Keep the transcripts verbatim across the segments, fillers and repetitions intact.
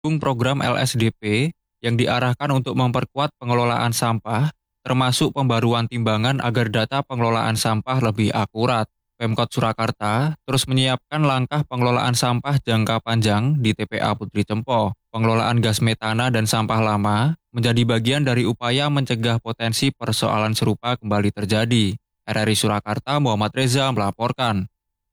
mendukung program L S D P yang diarahkan untuk memperkuat pengelolaan sampah, termasuk pembaruan timbangan agar data pengelolaan sampah lebih akurat. Pemkot Surakarta terus menyiapkan langkah pengelolaan sampah jangka panjang di T P A Putri Cempo. Pengelolaan gas metana dan sampah lama menjadi bagian dari upaya mencegah potensi persoalan serupa kembali terjadi. R R I Surakarta, Muhammad Reza melaporkan.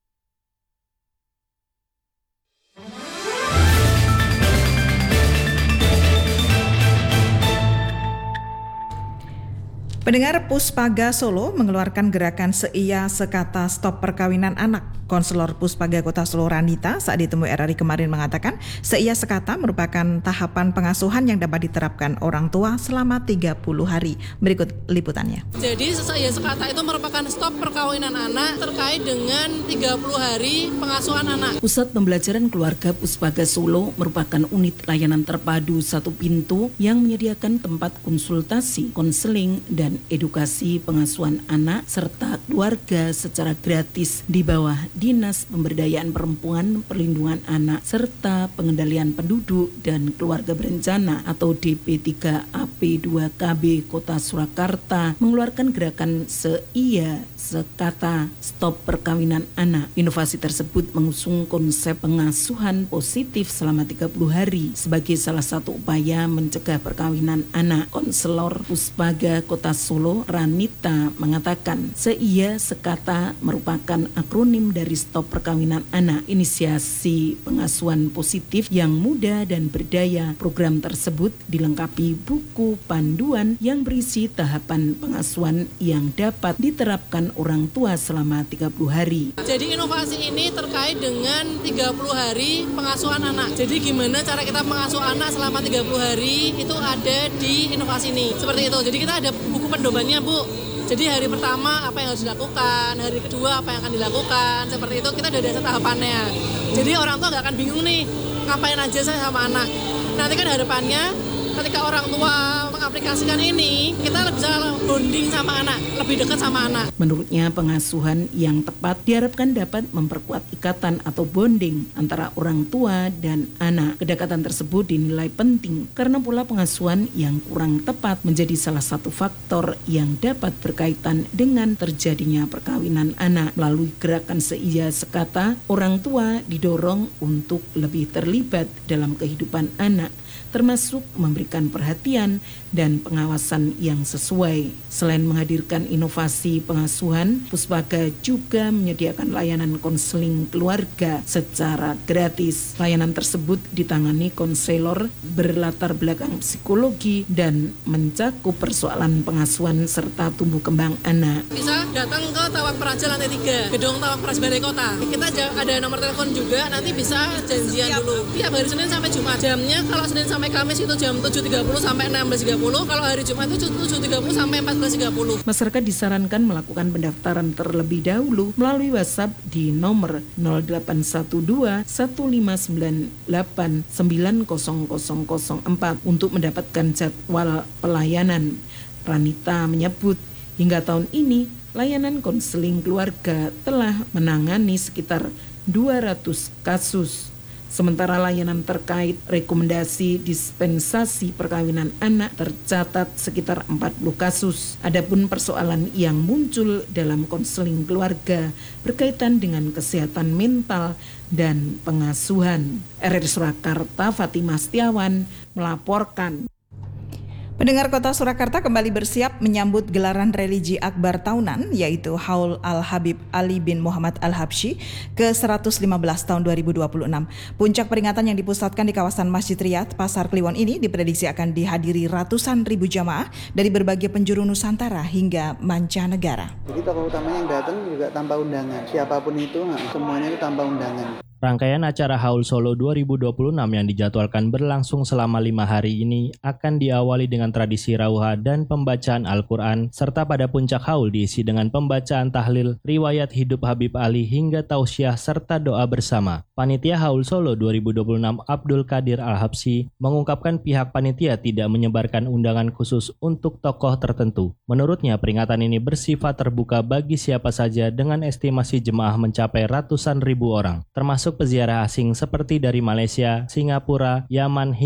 Pendengar, Puspaga Solo mengeluarkan gerakan Seia Sekata Stop Perkawinan Anak. Konselor Puspaga Kota Solo Ranita saat ditemui R R I kemarin mengatakan Seia Sekata merupakan tahapan pengasuhan yang dapat diterapkan orang tua selama tiga puluh hari. Berikut liputannya. Jadi Seia Sekata itu merupakan stop perkawinan anak terkait dengan tiga puluh hari pengasuhan anak. Pusat Pembelajaran Keluarga Puspaga Solo merupakan unit layanan terpadu satu pintu yang menyediakan tempat konsultasi, konseling, dan edukasi pengasuhan anak serta keluarga secara gratis di bawah Dinas Pemberdayaan Perempuan, Perlindungan Anak, serta Pengendalian Penduduk dan Keluarga Berencana atau D P tiga A P dua K B Kota Surakarta mengeluarkan gerakan Seia Sekata Stop Perkawinan Anak. Inovasi tersebut mengusung konsep pengasuhan positif selama tiga puluh hari sebagai salah satu upaya mencegah perkawinan anak. Konselor Puspaga Kota Solo Ranita mengatakan Seia Sekata merupakan akronim dari Stop Perkawinan Anak, inisiasi pengasuhan positif yang mudah dan berdaya. Program tersebut dilengkapi buku panduan yang berisi tahapan pengasuhan yang dapat diterapkan orang tua selama tiga puluh hari. Jadi inovasi ini terkait dengan tiga puluh hari pengasuhan anak. Jadi gimana cara kita mengasuh anak selama tiga puluh hari itu ada di inovasi ini. Seperti itu. Jadi kita ada buku pedomannya, Bu. Jadi hari pertama apa yang harus dilakukan, hari kedua apa yang akan dilakukan, seperti itu kita udah ada tahapannya. Jadi orang tua nggak akan bingung nih, ngapain aja saya sama anak. Nanti kan harapannya ketika orang tua mengaplikasikan ini, kita bisa bonding sama anak, lebih dekat sama anak. Menurutnya pengasuhan yang tepat diharapkan dapat memperkuat ikatan atau bonding antara orang tua dan anak. Kedekatan tersebut dinilai penting karena pula pengasuhan yang kurang tepat menjadi salah satu faktor yang dapat berkaitan dengan terjadinya perkawinan anak. Melalui gerakan Seia Sekata, orang tua didorong untuk lebih terlibat dalam kehidupan anak, termasuk memberikan perhatian dan pengawasan yang sesuai. Selain menghadirkan inovasi pengasuhan, Puspaga juga menyediakan layanan konseling keluarga secara gratis. Layanan tersebut ditangani konselor berlatar belakang psikologi dan mencakup persoalan pengasuhan serta tumbuh kembang anak. Bisa datang ke Tawang Praja lantai tiga, gedung Tawang Praja Balai Kota. Kita ada nomor telepon juga, nanti bisa janjian dulu. Tiap hari Senin sampai Jumat. Jamnya kalau Senin sampai Kamis itu jam tujuh tiga puluh sampai enam belas tiga puluh. Kalau hari Jumat itu tujuh tiga puluh sampai empat belas tiga puluh. Masyarakat disarankan melakukan pendaftaran terlebih dahulu melalui WhatsApp di nomor nol delapan satu dua satu lima sembilan delapan sembilan nol nol nol empat untuk mendapatkan jadwal pelayanan. Ranita menyebut hingga tahun ini layanan konseling keluarga telah menangani sekitar dua ratus kasus. Sementara layanan terkait rekomendasi dispensasi perkawinan anak tercatat sekitar empat puluh kasus. Adapun persoalan yang muncul dalam konseling keluarga berkaitan dengan kesehatan mental dan pengasuhan. R R I Surakarta, Fatimah Setiawan melaporkan. Pendengar Kota Surakarta kembali bersiap menyambut gelaran religi akbar tahunan yaitu Haul Al-Habib Ali bin Muhammad Al-Habsyi ke seratus lima belas tahun dua ribu dua puluh enam. Puncak peringatan yang dipusatkan di kawasan Masjid Riyadh, Pasar Kliwon ini diprediksi akan dihadiri ratusan ribu jamaah dari berbagai penjuru Nusantara hingga mancanegara. Jadi tokoh utamanya yang datang juga tanpa undangan. Siapapun itu, semuanya itu tanpa undangan. Rangkaian acara Haul Solo dua ribu dua puluh enam yang dijadwalkan berlangsung selama lima hari ini akan diawali dengan tradisi rauha dan pembacaan Al-Quran, serta pada puncak haul diisi dengan pembacaan tahlil, riwayat hidup Habib Ali hingga tausiah serta doa bersama. Panitia Haul Solo dua ribu dua puluh enam Abdul Qadir Al-Habsyi mengungkapkan pihak panitia tidak menyebarkan undangan khusus untuk tokoh tertentu. Menurutnya peringatan ini bersifat terbuka bagi siapa saja dengan estimasi jemaah mencapai ratusan ribu orang, termasuk termasuk peziarah asing seperti dari Malaysia, Singapura, Yaman,